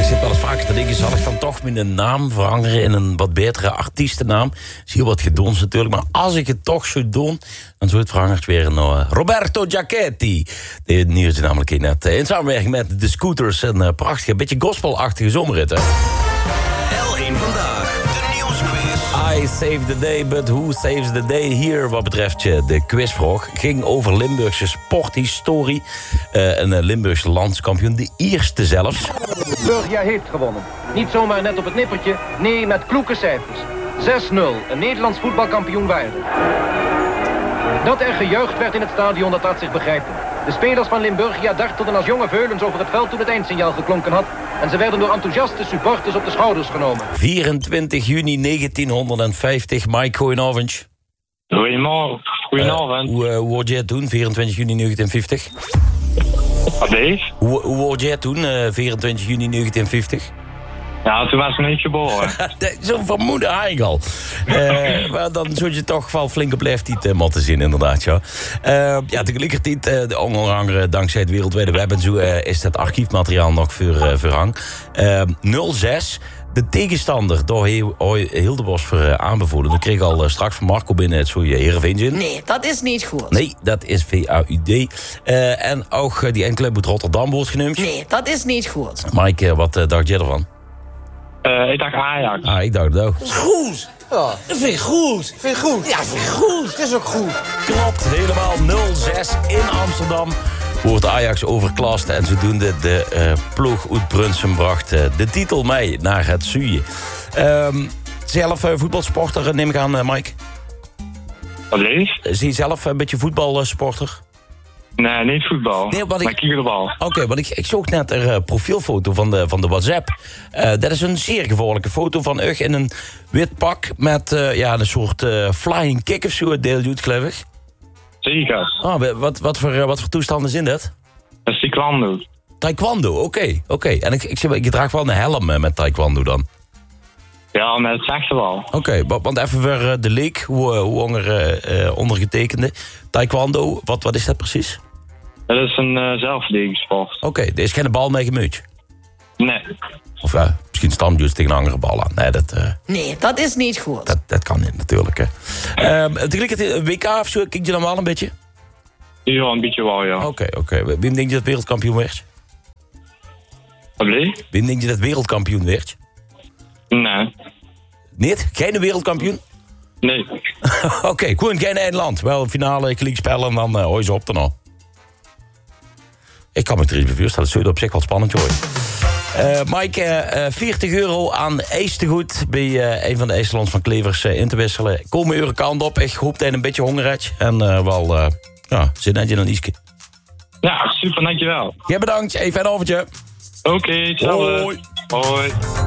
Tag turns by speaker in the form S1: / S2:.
S1: Ik zit wel eens vaker te denken, zal ik dan toch mijn naam veranderen in een wat betere artiestennaam? Is heel wat gedons natuurlijk, maar als ik het toch zou doen, dan zou het veranderd weer naar Roberto Giachetti. De nieuwste namelijk net in samenwerking met de Scooters. Een prachtige, beetje gospelachtige zomerrit, hè?
S2: L1 Vandaag, de nieuwsquiz.
S1: I save the day, but who saves the day? Hier, wat betreft de quizvraag, ging over Limburgse sporthistorie. Een Limburgse landskampioen, de eerste zelfs.
S3: Limburgia heeft gewonnen. Niet zomaar net op het nippertje, nee, met kloeke cijfers. 6-0, een Nederlands voetbalkampioen waardig. Dat er gejuicht werd in het stadion, dat laat zich begrijpen. De spelers van Limburgia dartelden als jonge veulens over het veld toen het eindsignaal geklonken had. En ze werden door enthousiaste supporters op de schouders genomen.
S1: 24 juni 1950, Mike, goedenavond.
S4: Goedenavond.
S1: Hoe word jij toen, 24 juni 1950?
S4: Wat is?
S1: Hoe word jij toen, 24 juni 1950?
S4: Ja, toen was ik nog niet geboren.
S1: Zo'n vermoeden eigenlijk al. Maar dan zou je toch wel flink op leeftijd moeten zien, inderdaad. Ja, tegelijkertijd, onder andere dankzij het wereldwijde web en zo, is het archiefmateriaal nog verhang. 06, de tegenstander door Hildebos aanbevolen. Dat kreeg al straks van Marco binnen het zo'n Heerenveen zin.
S5: Nee, dat is niet goed.
S1: Nee, dat is VAUD. En ook die enkele uit Rotterdam wordt genoemd.
S5: Nee, dat is niet goed.
S1: Mike, wat dacht jij ervan?
S4: Ik dacht Ajax.
S1: Ik dacht het ook.
S6: Dat is goed. Ja, dat vind ik goed. Vind je goed? Ja, vind ik goed. Het is ook goed.
S1: Klopt, helemaal 0-6 in Amsterdam wordt Ajax overklast. En zodoende de ploeg uit Brunsum bracht de titel mee naar het Zuie. Zelf voetbalsporter, neem ik aan, Mike?
S4: Wat is?
S1: Zie je zelf een beetje voetbalsporter?
S4: Nee, niet voetbal.
S1: Nee,
S4: maar ik kijk de bal.
S1: Oké, want ik zocht net een profielfoto van de WhatsApp. Dat is een zeer gevaarlijke foto van Ugg in een wit pak met een soort flying kick of zo, deeldoet, geloof ik.
S4: Zeker.
S1: Wat voor toestanden zijn dat?
S4: Dat is taekwondo.
S1: Taekwondo, oké. En ik draag wel een helm met taekwondo dan.
S4: Ja, maar dat zegt ze wel.
S1: Oké, want even voor de leek, hoe ondergetekende. Taekwondo, wat is dat precies?
S4: Dat is een zelfverdedigingssport.
S1: Oké, er is geen bal mee gemuut?
S4: Nee.
S1: Of misschien stamjuist tegen een andere bal aan.
S5: Nee, dat is niet goed.
S1: Dat kan niet, natuurlijk. Tegelijkertijd, WK of zo, kijk je dan wel een beetje?
S4: Ja, een beetje wel, ja.
S1: Oké. Wie denk je dat wereldkampioen werd?
S4: Wat bleef?
S1: Wie denk je dat wereldkampioen werd?
S4: Nee.
S1: Niet? Geen wereldkampioen?
S4: Nee.
S1: Oké, gewoon geen één land. Wel, finale, kliekspel en dan hoor je ze op dan al. Ik kan me er iets bij voorstellen. Het zou op zich wel spannend worden. Mike, €40 aan ijstegoed bij een van de IJslands van Klevers in te wisselen. Komen uren kant op. Ik hoop dat je een beetje honger hebt. En zit net in een ietsje.
S4: Ja, super, dankjewel.
S1: Ja, bedankt. Even een avondje.
S4: Oké, ciao.
S1: Hoi.
S4: Hoi.